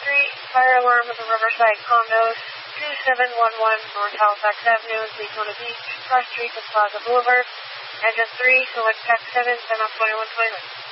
3, fire alarm at the Riverside Condos, 2711 North Halifax Avenue, Daytona Beach, cross street to Plaza Boulevard. Engine 3, select Pack 7, send off 2129.